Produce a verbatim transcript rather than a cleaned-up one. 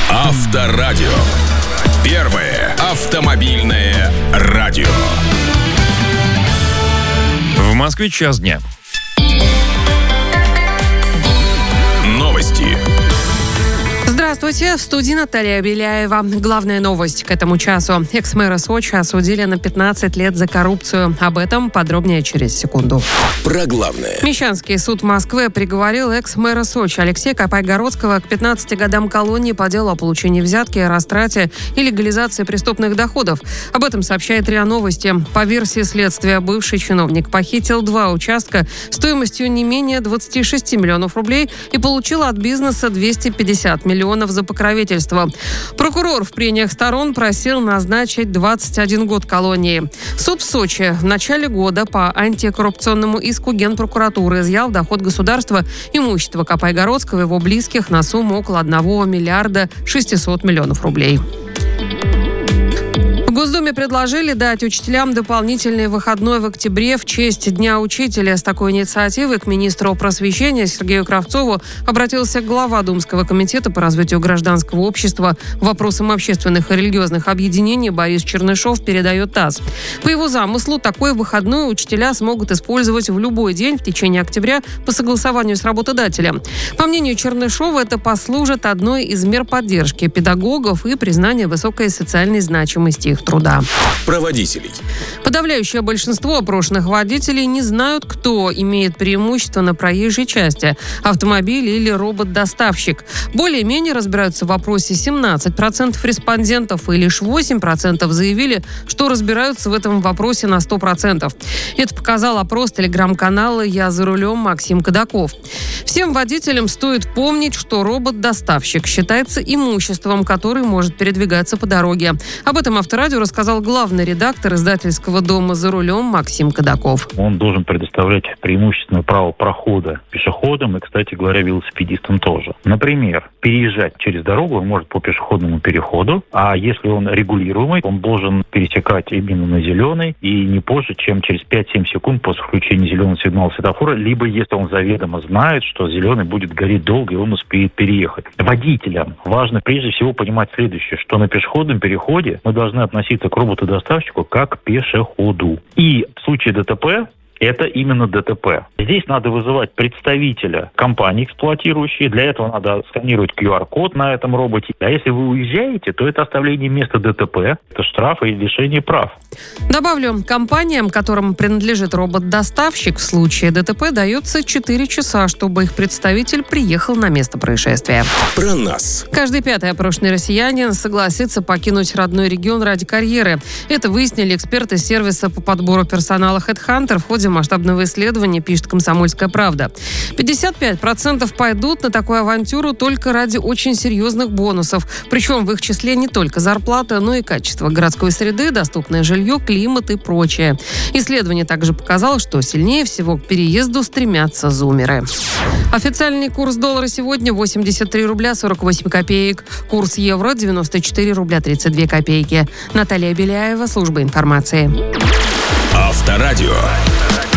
Авторадио. Первое автомобильное радио. В Москве час дня. Новости. Здравствуйте, в студии Наталья Беляева. Главная новость к этому часу. Экс-мэра Сочи осудили на пятнадцать лет за коррупцию. Об этом подробнее через секунду. Про главное. Мещанский суд Москвы приговорил экс-мэра Сочи Алексея Капайгородского к пятнадцати годам колонии по делу о получении взятки, растрате и легализации преступных доходов. Об этом сообщает РИА Новости. По версии следствия, бывший чиновник похитил два участка стоимостью не менее двадцати шести миллионов рублей и получил от бизнеса двести пятьдесят миллионов за покровительство. Прокурор в прениях сторон просил назначить двадцать один год колонии. Суд в Сочи в начале года по антикоррупционному иску Генпрокуратуры изъял в доход государства имущество Капайгородского и его близких на сумму около одного миллиарда шестисот миллионов рублей. В Госдуме предложили дать учителям дополнительный выходной в октябре в честь Дня учителя. С такой инициативой к министру просвещения Сергею Кравцову обратился глава Думского комитета по развитию гражданского общества. Вопросам общественных и религиозных объединений Борис Чернышов передает ТАСС. По его замыслу, такой выходной учителя смогут использовать в любой день в течение октября по согласованию с работодателем. По мнению Чернышова, это послужит одной из мер поддержки педагогов и признания высокой социальной значимости их труда. Про водителей. Подавляющее большинство опрошенных водителей не знают, кто имеет преимущество на проезжей части – автомобиль или робот-доставщик. Более-менее разбираются в вопросе семнадцать процентов респондентов, и лишь восемь процентов заявили, что разбираются в этом вопросе на сто процентов. Это показал опрос телеграм-канала «Я за рулем» Максим Кадаков. Всем водителям стоит помнить, что робот-доставщик считается имуществом, который может передвигаться по дороге. Об этом Авторадио рассказал главный редактор издательского дома «За рулем» Максим Кадаков. Он должен предоставлять преимущественное право прохода пешеходам и, кстати говоря, велосипедистам тоже. Например, переезжать через дорогу он может по пешеходному переходу, а если он регулируемый, он должен пересекать именно на зеленый и не позже, чем через пять-семь секунд после включения зеленого сигнала светофора, либо если он заведомо знает, что зеленый будет гореть долго и он успеет переехать. Водителям важно прежде всего понимать следующее, что на пешеходном переходе мы должны относиться к роботу-доставщику как к пешеходу. И в случае ДТП это именно ДТП. Здесь надо вызывать представителя компании эксплуатирующей. Для этого надо сканировать ку ар код на этом роботе. А если вы уезжаете, то это оставление места ДТП, это штраф и лишение прав. Добавлю, компаниям, которым принадлежит робот-доставщик, в случае ДТП дается четыре часа, чтобы их представитель приехал на место происшествия. Про нас. Каждый пятый опрошенный россиянин согласится покинуть родной регион ради карьеры. Это выяснили эксперты сервиса по подбору персонала HeadHunter в ходе масштабного исследования, пишет «Комсомольская правда». пятьдесят пять процентов пойдут на такую авантюру только ради очень серьезных бонусов. Причем в их числе не только зарплата, но и качество городской среды, доступное жилье, климат и прочее. Исследование также показало, что сильнее всего к переезду стремятся зумеры. Официальный курс доллара сегодня восемьдесят три рубля сорок восемь копеек. Курс евро девяносто четыре рубля тридцать две копейки. Наталья Беляева, служба информации. Авторадио.